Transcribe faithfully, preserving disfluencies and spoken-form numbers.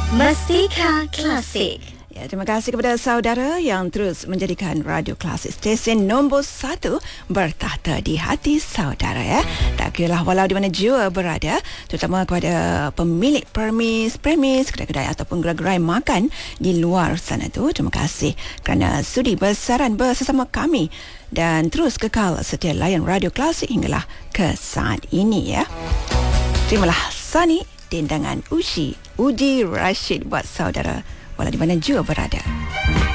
Mustika Klasik. Ya, terima kasih kepada saudara yang terus menjadikan Radio Klasik stesen nombor satu bertahta di hati saudara ya. Tak kiralah walau di mana jua berada, terutama kepada pemilik permis, premis, kedai-kedai ataupun gerai-gerai makan di luar sana tu. Terima kasih kerana sudi bersaran bersama kami dan terus kekal setia layan Radio Klasik hinggalah ke saat ini ya. Terimalah Sani dendangan Ushi Uji Rashid buat saudara walau di mana jua berada.